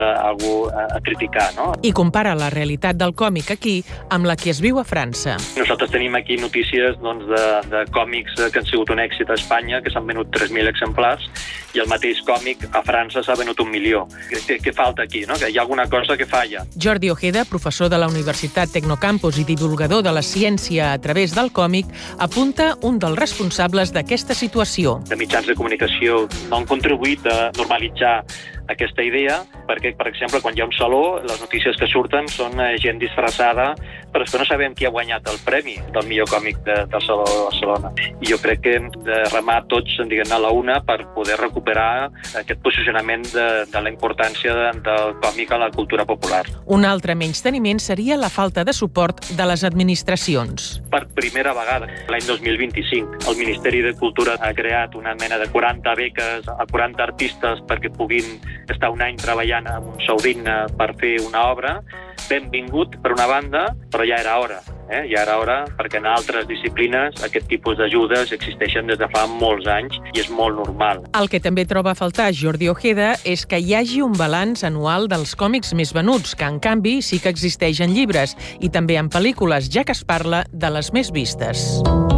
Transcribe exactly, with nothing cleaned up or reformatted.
algú a criticar, no? I compara la realitat del còmic aquí amb la que es viu a França. Nosaltres tenim aquí notícies doncs, de, de còmics que han sigut un èxit a Espanya, que s'han venut tres mil exemplars, i el mateix còmic a França s'ha venut un milió. Què, què falta aquí, no? Que hi ha alguna cosa que falla. Jordi Ojeda, professor de la Universitat Tecnocampus i divulgador de la ciència a través del còmic, apunta un dels responsables d'aquesta situació. De mitjans de comunicació no han contribuït a normalitzar aquesta idea, perquè, per exemple, quan hi ha un saló, les notícies que surten són gent disfressada, però és que no sabem qui ha guanyat el premi del millor còmic de, del Saló de Barcelona. I jo crec que hem de remar tots, diguem, a la una per poder recuperar aquest posicionament de, de la importància de, del còmic a la cultura popular. Un altre menysteniment seria la falta de suport de les administracions. Per primera vegada, l'any dos mil vint-i-cinc, el Ministeri de Cultura ha creat una mena de quaranta beques a quaranta artistes perquè puguin estar un any treballant amb un sou digne per fer una obra. Benvingut, per una banda, però ja era hora. Eh? Ja era hora, perquè en altres disciplines aquest tipus d'ajudes existeixen des de fa molts anys i és molt normal. El que també troba a faltar Jordi Ojeda és que hi hagi un balanç anual dels còmics més venuts, que en canvi sí que existeix en llibres i també en pel·lícules, ja que es parla de les més vistes.